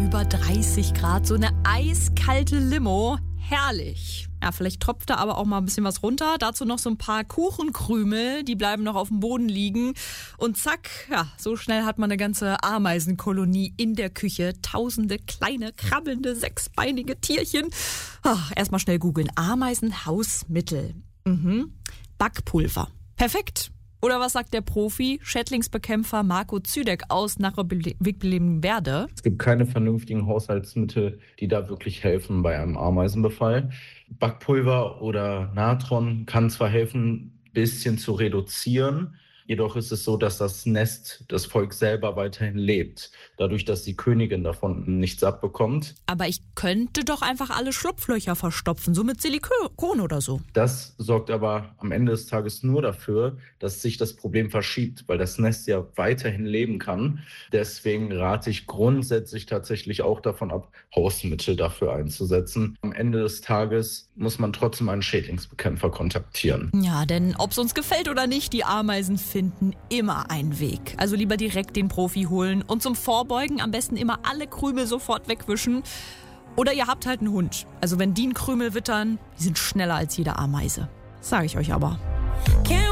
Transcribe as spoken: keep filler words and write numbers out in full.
über dreißig Grad, so eine eiskalte Limo. Herrlich. Ja, vielleicht tropft da aber auch mal ein bisschen was runter. Dazu noch so ein paar Kuchenkrümel, die bleiben noch auf dem Boden liegen. Und zack, ja, so schnell hat man eine ganze Ameisenkolonie in der Küche. Tausende kleine, krabbelnde, sechsbeinige Tierchen. Ach, erstmal schnell googeln. Ameisenhausmittel. Mhm. Backpulver. Perfekt. Oder was sagt der Profi, Schädlingsbekämpfer Marco Züdeck aus Nachbarbeckling-Werde? Es gibt keine vernünftigen Haushaltsmittel, die da wirklich helfen bei einem Ameisenbefall. Backpulver oder Natron kann zwar helfen, ein bisschen zu reduzieren, jedoch ist es so, dass das Nest, das Volk selber weiterhin lebt, dadurch, dass die Königin davon nichts abbekommt. Aber ich könnte doch einfach alle Schlupflöcher verstopfen, so mit Silikon oder so. Das sorgt aber am Ende des Tages nur dafür, dass sich das Problem verschiebt, weil das Nest ja weiterhin leben kann. Deswegen rate ich grundsätzlich tatsächlich auch davon ab, Hausmittel dafür einzusetzen. Am Ende des Tages muss man trotzdem einen Schädlingsbekämpfer kontaktieren. Ja, denn ob es uns gefällt oder nicht, die Ameisen finden immer einen Weg. Also lieber direkt den Profi holen und zum Vorbeugen am besten immer alle Krümel sofort wegwischen. Oder ihr habt halt einen Hund. Also wenn die einen Krümel wittern, die sind schneller als jede Ameise. Sage ich euch aber.